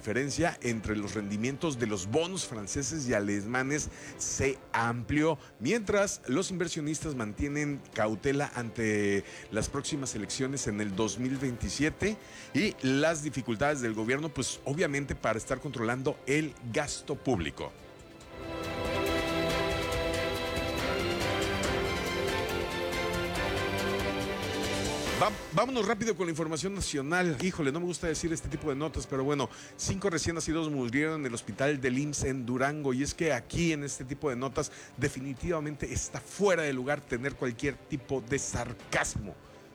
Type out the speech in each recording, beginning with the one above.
diferencia entre los rendimientos de los bonos franceses y alemanes se amplió, mientras los inversionistas mantienen cautela ante las próximas elecciones en el 2027 y las dificultades del gobierno, pues obviamente para estar controlando el gasto público. Vámonos rápido con la información nacional. Híjole, no me gusta decir este tipo de notas, pero bueno, 5 recién nacidos murieron en el hospital del IMSS en Durango. Y es que aquí en este tipo de notas definitivamente está fuera de lugar tener cualquier tipo de sarcasmo.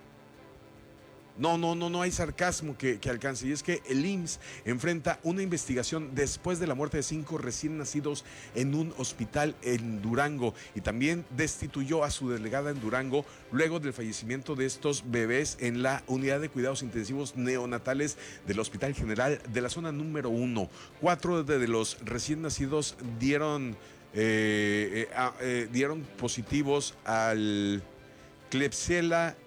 No hay sarcasmo que alcance. Y es que el IMSS enfrenta una investigación después de la muerte de 5 recién nacidos en un hospital en Durango. Y también destituyó a su delegada en Durango luego del fallecimiento de estos bebés en la unidad de cuidados intensivos neonatales del Hospital General de la zona número 1. 4 de los recién nacidos dieron positivos al Klebsiella.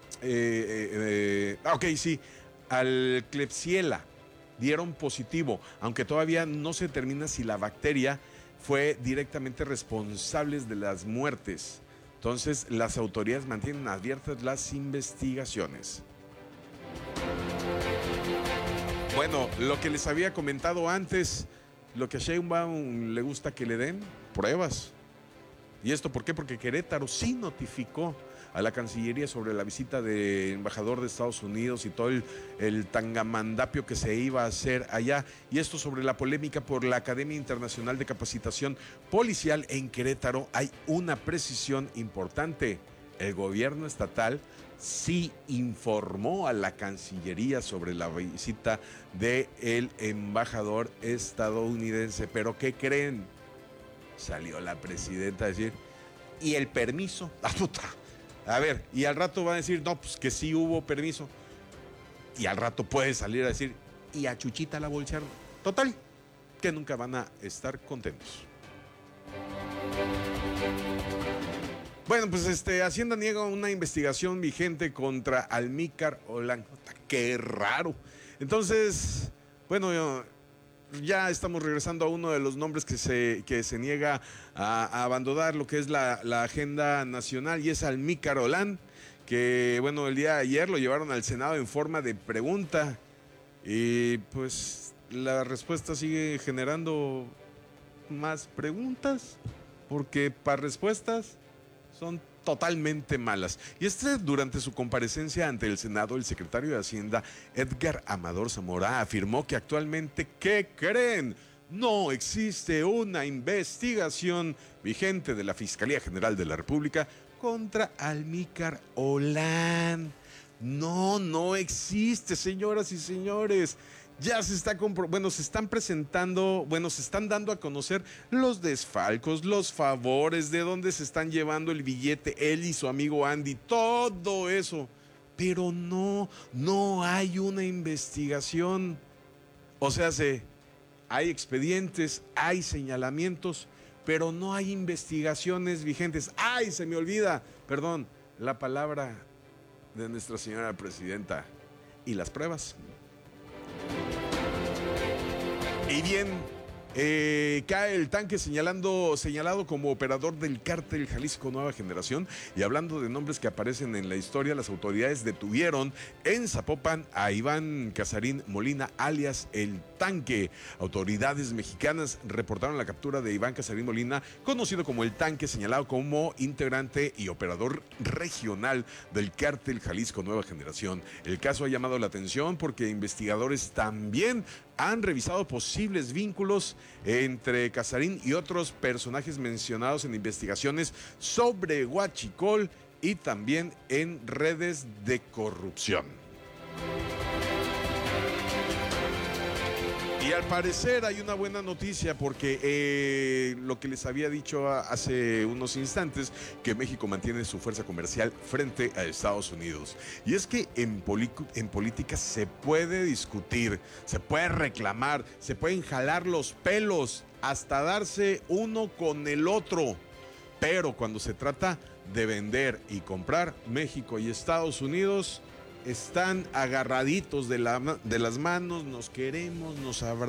Al Klebsiella dieron positivo, aunque todavía no se determina si la bacteria fue directamente responsable de las muertes. Entonces, las autoridades mantienen abiertas las investigaciones. Bueno, lo que les había comentado antes, lo que a Sheinbaum le gusta que le den pruebas. ¿Y esto por qué? Porque Querétaro sí notificó a la Cancillería sobre la visita del embajador de Estados Unidos y todo el tangamandapio que se iba a hacer allá. Y esto sobre la polémica por la Academia Internacional de Capacitación Policial en Querétaro. Hay una precisión importante. El gobierno estatal sí informó a la Cancillería sobre la visita del embajador estadounidense. ¿Pero qué creen? Salió la presidenta a decir, ¿y el permiso? ¡Ah, puta! A ver, y al rato va a decir, no, pues que sí hubo permiso. Y al rato puede salir a decir, y a Chuchita la bolsearon. Total, que nunca van a estar contentos. Bueno, pues Hacienda niega una investigación vigente contra Almícar Olán. ¡Qué raro! Entonces, bueno, ya estamos regresando a uno de los nombres que se niega a abandonar lo que es la agenda nacional, y es Almícar Olán, que bueno, el día de ayer lo llevaron al Senado en forma de pregunta y pues la respuesta sigue generando más preguntas, porque para respuestas son totalmente malas. Y durante su comparecencia ante el Senado, el secretario de Hacienda, Edgar Amador Zamora, afirmó que actualmente, ¿qué creen? No existe una investigación vigente de la Fiscalía General de la República contra Almícar Olán. No existe, señoras y señores. Ya se está se están presentando, se están dando a conocer los desfalcos, los favores, de dónde se están llevando el billete él y su amigo Andy, todo eso. Pero no hay una investigación. O sea, hay expedientes, hay señalamientos, pero no hay investigaciones vigentes. ¡Ay, se me olvida! Perdón, la palabra de nuestra señora presidenta. ¿Y las pruebas? Y bien, cae el tanque señalado como operador del cártel Jalisco Nueva Generación. Y hablando de nombres que aparecen en la historia, las autoridades detuvieron en Zapopan a Iván Casarín Molina, alias El Tanque. Autoridades mexicanas reportaron la captura de Iván Casarín Molina, conocido como El Tanque, señalado como integrante y operador regional del cártel Jalisco Nueva Generación. El caso ha llamado la atención porque investigadores también han revisado posibles vínculos entre Casarín y otros personajes mencionados en investigaciones sobre huachicol y también en redes de corrupción. Y al parecer hay una buena noticia, porque lo que les había dicho hace unos instantes, que México mantiene su fuerza comercial frente a Estados Unidos. Y es que en política se puede discutir, se puede reclamar, se pueden jalar los pelos, hasta darse uno con el otro. Pero cuando se trata de vender y comprar, México y Estados Unidos están agarraditos de las manos, nos queremos, nos abrazamos.